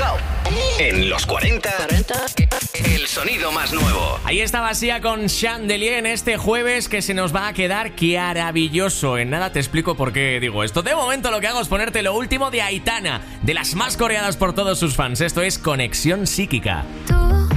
En los 40, el sonido más nuevo. Ahí estaba Sia con Chandelier en este jueves que se nos va a quedar maravilloso. En nada te explico por qué digo esto. De momento lo que hago es ponerte lo último de Aitana, de las más coreadas por todos sus fans. Esto es Conexión Psíquica. Tú